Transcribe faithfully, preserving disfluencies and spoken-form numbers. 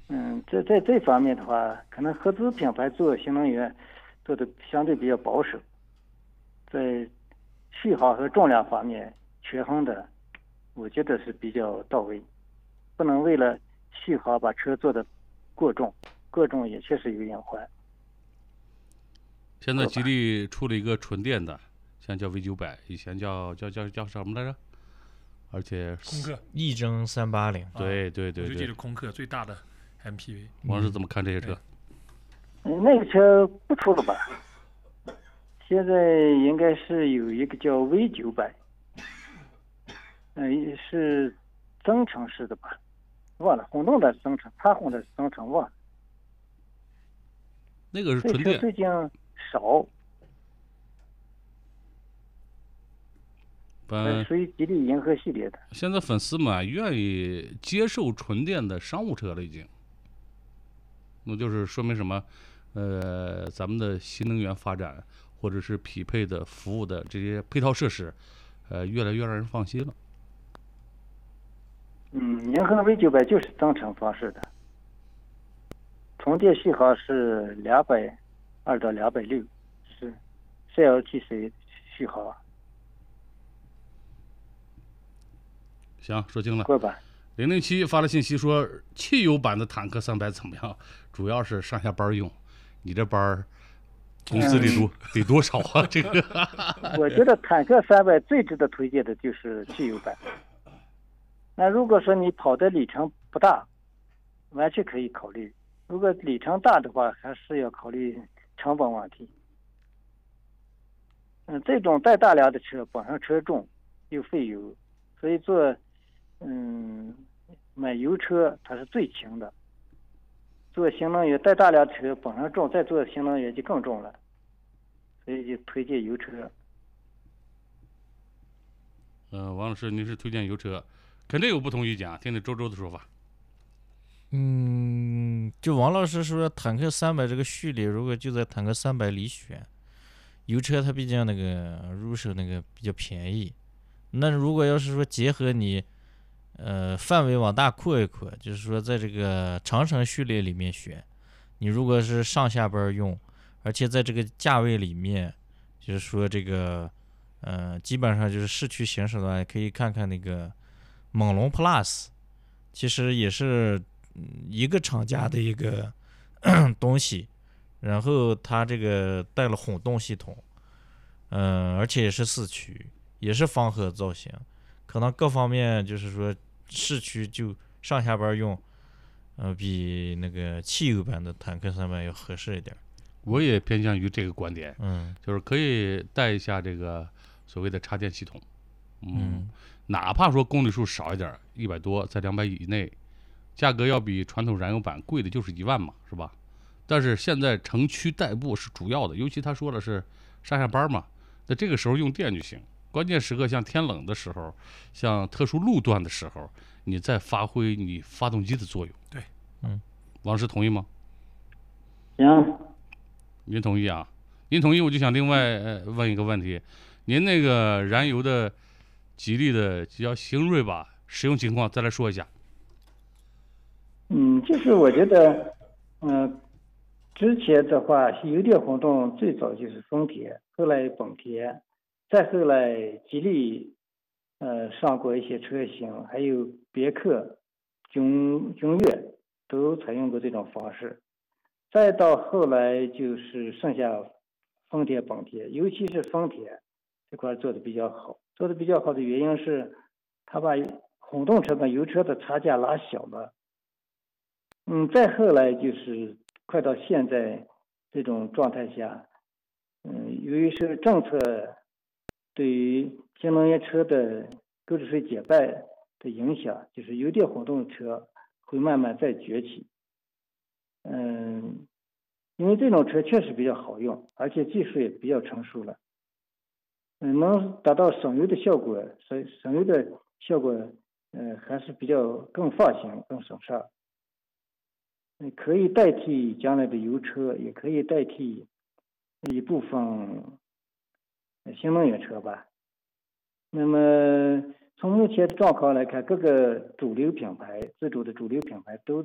嗯，这在这方面的话，可能合资品牌做新能源做的相对比较保守，在续航和重量方面权衡的，我觉得是比较到位，不能为了续航把车做的过重，过重也确实有隐患。 现在吉利出了一个纯电的，现在叫 V 九百，以前叫叫叫叫什么来着？而且空客翼臻三八零， 对对对对， 我就记得空客最大的 M P V。 王师怎么看这些车？ 嗯，那个车不出了吧？现在应该是有一个叫 V 九百，嗯，是增程式的吧？忘了，混动的增程，插混的增程忘了。 那个是这纯电， 车最近少，呃， 反属于吉利银河系列的。 现在粉丝们啊愿意接受纯电的商务车了，已经。那就是说明什么？呃，咱们的新能源发展，或者是匹配的服务的这些配套设施，呃，越来越让人放心了。 嗯，银河 V 九百就是增程方式的，充电续航是两百二到两百六，是 C L T C 续航。 行，说清了。 过吧。 零零七发了信息说，汽油版的坦克三百怎么样？主要是上下班用。你这班工资得多、嗯、得多少啊？这个我觉得坦克三百最值得推荐的就是汽油版。那如果说你跑的里程不大，完全可以考虑；如果里程大的话，还是要考虑成本问题。嗯，这种带大梁的车本身车重又费油，所以做嗯买油车它是最轻的。做新能源带大梁车本身重，再做新能源就更重了，所以就推荐油车。 呃，王老师，您是推荐油车，肯定有不同意见啊，听听周周的说法。 嗯，就王老师说，坦克三百这个序列，如果就在坦克三百里选，油车它毕竟那个入手那个比较便宜。那如果要是说结合你，呃，范围往大扩一扩，就是说在这个长城序列里面选，你如果是上下班用，而且在这个价位里面，就是说这个，呃，基本上就是市区行驶的话，可以看看那个猛龙 Plus， 其实也是一个厂家的一个东西，然后它这个带了混动系统，嗯、呃，而且也是四驱，也是方盒造型，可能各方面就是说市区就上下班用，呃，比那个汽油版的坦克三百要合适一点。 我也偏向于这个观点， 嗯， 就是可以带一下这个所谓的插电系统，嗯， 嗯哪怕说公里数少一点，一百多，在两百以内，价格要比传统燃油版贵的就是一万嘛，是吧？但是现在城区代步是主要的，尤其他说的是上下班嘛，那这个时候用电就行。关键时刻像天冷的时候，像特殊路段的时候，你再发挥你发动机的作用。 对， 嗯， 王师同意吗？ 行， 您同意啊？您同意，我就想另外呃问一个问题，您那个燃油的吉利的叫星锐吧，使用情况再来说一下。 嗯，就是我觉得，嗯、呃，之前的话，油电混动最早就是丰田，后来本田，再后来吉利，呃，上过一些车型，还有别克、君君越都采用过这种方式。再到后来就是剩下丰田、本田，尤其是丰田这块做的比较好。做的比较好的原因是，它把混动车跟油车的差价拉小了。嗯，再后来就是快到现在这种状态下，嗯，由于是政策对于新能源车的购置税减半的影响，就是油电混动车会慢慢再崛起。嗯，因为这种车确实比较好用，而且技术也比较成熟了，嗯，能达到省油的效果，省省油的效果，呃，还是比较更放心、更省事儿。可以代替将来的油车，也可以代替一部分新能源车吧。那么从目前的状况来看，各个主流品牌、自主的主流品牌都